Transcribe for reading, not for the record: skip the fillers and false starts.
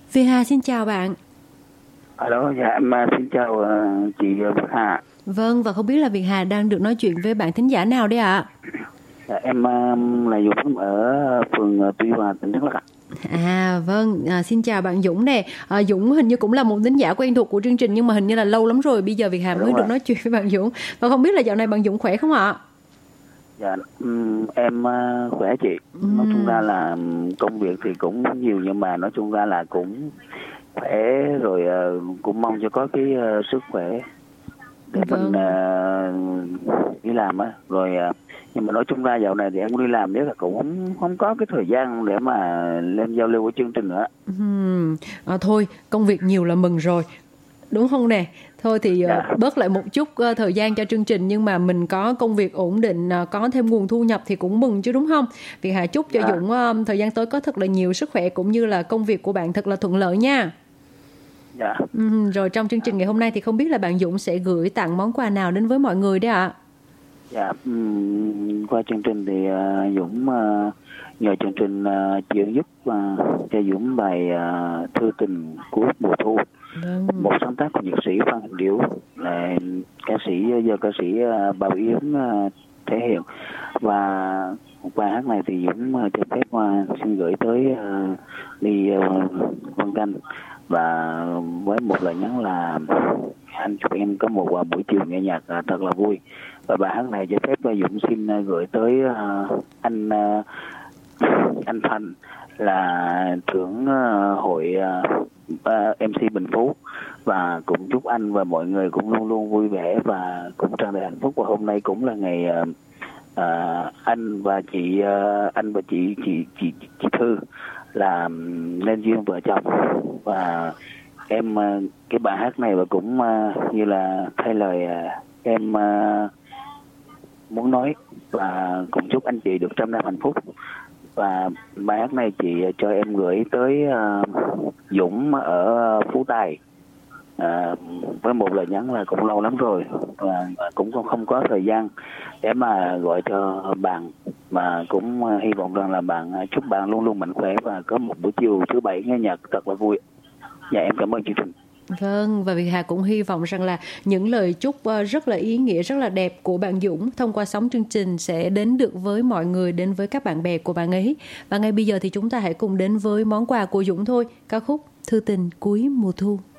Việt Hà xin chào bạn. Alo, dạ em xin chào chị Việt Hà. Vâng, và không biết là Việt Hà đang được nói chuyện với bạn thính giả nào đấy ạ? Dạ, em là Dũng ở phường Tuy Hòa, tỉnh Đắk Lắk ạ. Vâng, xin chào bạn Dũng nè. Dũng hình như cũng là một thính giả quen thuộc của chương trình, nhưng mà hình như là lâu lắm rồi bây giờ Việt Hà mới được nói chuyện với bạn Dũng. Và không biết là dạo này bạn Dũng khỏe không ạ? Dạ, em khỏe chị. Nói chung ra là công việc thì cũng nhiều, nhưng mà nói chung ra là cũng khỏe rồi, cũng mong cho có cái sức khỏe để mình đi làm á. Rồi nhưng mà nói chung ra dạo này thì em cũng đi làm, nếu là cũng không có cái thời gian để mà lên giao lưu với chương trình nữa. Thôi, công việc nhiều là mừng rồi, đúng không nè? Thôi thì bớt lại một chút thời gian cho chương trình, nhưng mà mình có công việc ổn định, có thêm nguồn thu nhập thì cũng mừng chứ, đúng không? Việt Hà chúc cho Dũng thời gian tới có thật là nhiều sức khỏe, cũng như là công việc của bạn thật là thuận lợi nha. Dạ. Rồi trong chương trình ngày hôm nay thì không biết là bạn Dũng sẽ gửi tặng món quà nào đến với mọi người đấy ạ? Dạ, qua chương trình thì Dũng nhờ chương trình chuyển giúp cho Dũng bài Thư Tình Cuối Mùa Thu. Một sáng tác của nhạc sĩ Phan Hành Điểu, là ca sĩ do ca sĩ Bảo Yến thể hiện. Và bài hát này thì Dũng cho phép xin gửi tới Ly Văn Canh, và với một lời nhắn là anh chúc em có một buổi chiều nghe nhạc thật là vui. Và bài hát này cho phép Dũng xin gửi tới anh Thành, là trưởng hội MC Bình Phú, và cũng chúc anh và mọi người cũng luôn luôn vui vẻ và cũng tràn đầy hạnh phúc. Và hôm nay cũng là ngày anh và chị Thư là nên duyên vợ chồng. Và em cái bài hát này và cũng như là thay lời em muốn nói, và cũng chúc anh chị được trăm năm hạnh phúc. Và bài hát này chị cho em gửi tới Dũng ở Phú Tài, với một lời nhắn là cũng lâu lắm rồi và cũng không có thời gian để mà gọi cho bạn, mà cũng hy vọng rằng là bạn chúc bạn luôn luôn mạnh khỏe và có một buổi chiều thứ bảy nghe nhạc thật là vui. Dạ, em cảm ơn chương trình. Vâng, và Việt Hà cũng hy vọng rằng là những lời chúc rất là ý nghĩa, rất là đẹp của bạn Dũng thông qua sóng chương trình sẽ đến được với mọi người, đến với các bạn bè của bạn ấy. Và ngay bây giờ thì chúng ta hãy cùng đến với món quà của Dũng thôi, ca khúc Thư Tình Cuối Mùa Thu.